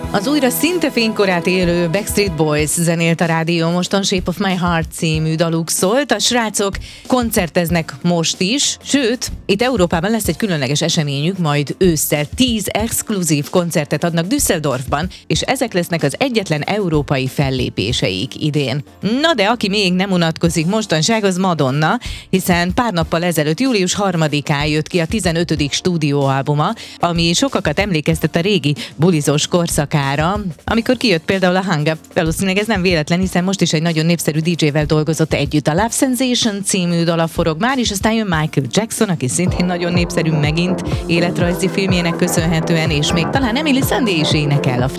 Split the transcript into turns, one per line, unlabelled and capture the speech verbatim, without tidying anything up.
Az újra szinte fénykorát élő Backstreet Boys zenélt a rádió moston, Shape of My Heart című daluk szólt. A srácok koncerteznek most is, sőt, itt Európában lesz egy különleges eseményük, majd ősszel tíz exkluzív koncertet adnak Düsseldorfban, és ezek lesznek az egyetlen európai fellépéseik idén. Na de aki még nem unatkozik mostanság, az Madonna, hiszen pár nappal ezelőtt, július harmadikán jött ki a tizenötödik stúdióalbuma, ami sokakat emlékeztet a régi bulizós korszakára, amikor kijött például a Hang Up. Valószínűleg ez nem véletlen, hiszen most is egy nagyon népszerű dé dzsével dolgozott együtt. A Love Sensation című dala forog már, és aztán jön Michael Jackson, aki szintén nagyon népszerű megint életrajzi filmjének köszönhetően, és még talán Emily Sandé is énekel a